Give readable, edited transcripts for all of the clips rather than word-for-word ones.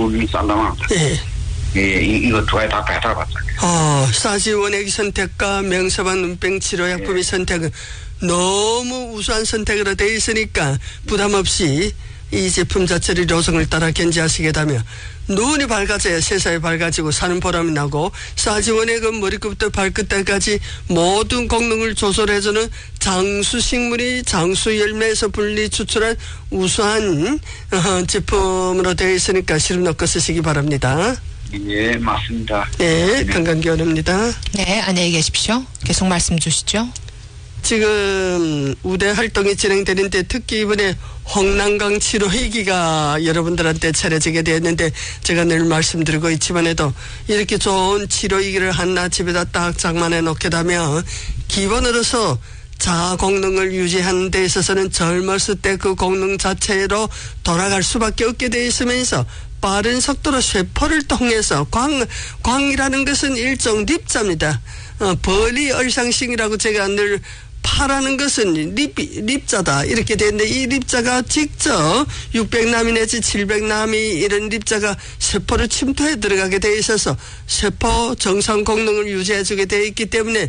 부분이 쌀라만. 예. 예, 이거 두 가지 다 배달받잖아요. 사지 원액 선택과 명사방 눈병 치료약품의 예. 선택은 너무 우수한 선택으로 되어 있으니까 부담 없이 이 제품 자체를 요성을 따라 견지하시겠다며 눈이 밝아져야 세상이 밝아지고 사는 보람이 나고 사지원액은 머리끝부터 발끝까지 모든功能을 조절해주는 장수식물이 장수열매에서 분리 추출한 우수한 제품으로 되어 있으니까 시름 넣고 쓰시기 바랍니다. 예, 맞습니다. 네, 건강기원입니다. 네, 안녕히 계십시오. 계속 말씀 주시죠. 지금 우대 활동이 진행되는데 특히 이번에 홍남강 치료회기가 여러분들한테 차려지게 되었는데 제가 늘 말씀드리고 있지만해도 이렇게 좋은 치료회기를 하나 집에다 딱 장만해 놓게 되면 기본으로서 자아功能을 유지하는 데 있어서는 젊었을 때 그功能자체로 돌아갈 수밖에 없게 돼 있으면서 빠른 속도로 쇠포를 통해서 광이라는 것은 일종 립자입니다. 벌리 얼상싱이라고 제가 늘 파라는 것은 립자다 이렇게 되는데 이 립자가 직접 600나미 내지 700나미 이런 립자가 세포를 침투해 들어가게 돼 있어서 세포 정상功能을 유지해 주게 돼 있기 때문에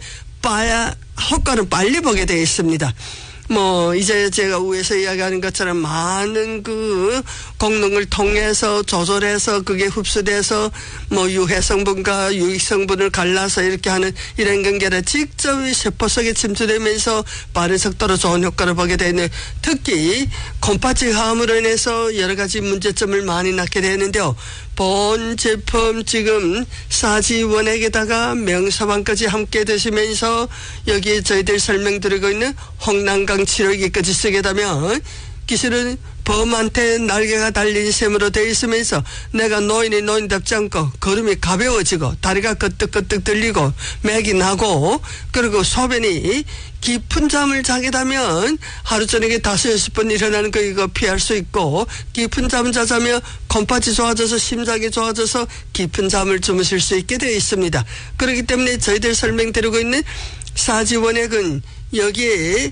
효과를 빨리 보게 돼 있습니다. 이제 제가 위에서 이야기하는 것처럼 많은 그功能을 통해서 조절해서 그게 흡수돼서 유해 성분과 유익 성분을 갈라서 이렇게 하는 이런 관계라 직접 세포 속에 침투되면서 빠른 속도로 좋은 효과를 보게 되는 특히 콤파치 화합으로 인해서 여러 가지 문제점을 많이 낳게 되는데요. 본 제품 지금 사지원액에다가 명사방까지 함께 드시면서 여기에 저희들 설명드리고 있는 홍남강 치료기까지 쓰게 되면 기술은 범한테 날개가 달린 셈으로 되어 있으면서 내가 노인답지 않고 걸음이 가벼워지고 다리가 끄떡끄떡 들리고 맥이 나고 그리고 소변이 깊은 잠을 자게 되면 하루 저녁에 5-6번 일어나는 거 이거 피할 수 있고 깊은 잠을 자자면 콤파치 좋아져서 심장이 좋아져서 깊은 잠을 주무실 수 있게 되어 있습니다. 그렇기 때문에 저희들 설명드리고 있는 사지원액은 여기에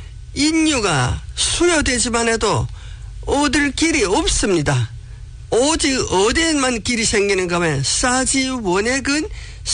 인류가 수요되지만 해도 얻을 길이 없습니다. 오직 어디에만 길이 생기는 거면 사지원액은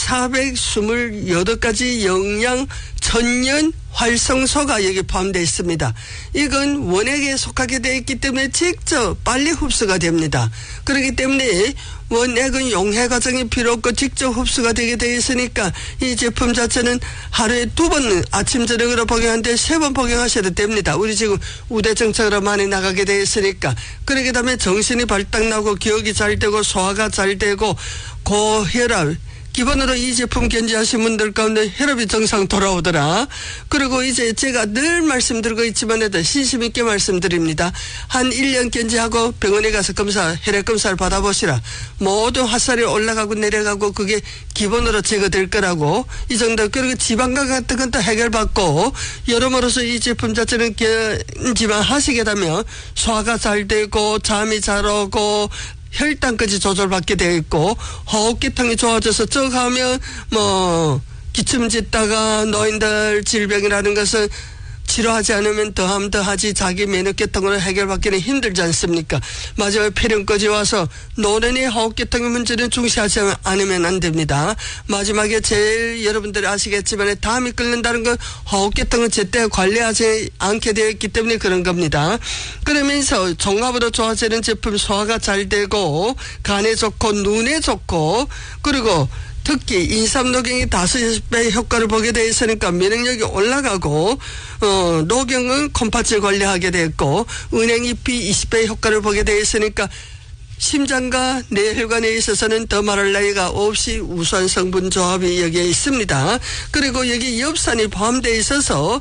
428가지 영양 천연 활성소가 여기 포함되어 있습니다. 이건 원액에 속하게 되어 있기 때문에 직접 빨리 흡수가 됩니다. 그렇기 때문에 원액은 용해 과정이 필요 없고 직접 흡수가 되게 되어 있으니까 이 제품 자체는 하루에 2번 아침 저녁으로 복용하는데 3번 복용하셔도 됩니다. 우리 지금 우대정책으로 많이 나가게 되어 있으니까 그렇게 되면 정신이 발딱 나고 기억이 잘 되고 소화가 잘 되고 고혈압 기본으로 이 제품 견지하신 분들 가운데 혈압이 정상 돌아오더라. 그리고 이제 제가 늘 말씀드리고 있지만 해도 신심 있게 말씀드립니다. 한 1년 견지하고 병원에 가서 혈액 검사를 받아보시라. 모든 화살이 올라가고 내려가고 그게 기본으로 제거될 거라고 이 정도. 그리고 지방간 같은 건 또 해결받고 여러모로서 이 제품 자체는 견지만 하시게 되면 소화가 잘 되고 잠이 잘 오고 혈당까지 조절받게 되어 있고 호흡기통이 좋아져서 쭉 하면 기침 짓다가 노인들 질병이라는 것은 치료하지 않으면 더하지 자기 면역계통으로 해결받기는 힘들지 않습니까? 마지막에 폐렴까지 와서 노년의 호흡계통의 문제는 중시하지 않으면 안 됩니다. 마지막에 제일 여러분들이 아시겠지만 담이 끓는다는 건 호흡계통을 제때 관리하지 않게 되어 있기 때문에 그런 겁니다. 그러면서 종합으로 좋아지는 제품 소화가 잘 되고 간에 좋고 눈에 좋고 그리고 특히 인삼노경이 5-6배 효과를 보게 되어 있으니까 면역력이 올라가고 노경은 콤파치를 관리하게 됐고 은행잎이 20배 효과를 보게 되어 있으니까 심장과 뇌혈관에 있어서는 더 말할 나위가 없이 우수한 성분 조합이 여기에 있습니다. 그리고 여기 엽산이 포함되어 있어서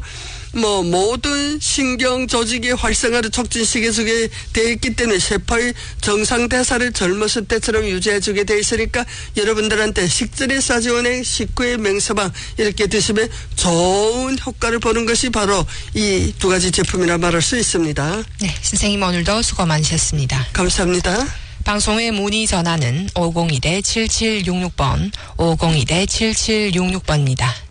모든 신경 조직의 활성화를 촉진시켜주게 되어 있기 때문에 세포의 정상 대사를 젊었을 때처럼 유지해주게 되어 있으니까 여러분들한테 식전에 사지원액, 식후에 명서방 이렇게 드시면 좋은 효과를 보는 것이 바로 이 2가지 제품이라 말할 수 있습니다. 네, 선생님 오늘도 수고 많으셨습니다. 감사합니다. 방송의 문의 전화는 502-7766번, 502-7766번입니다.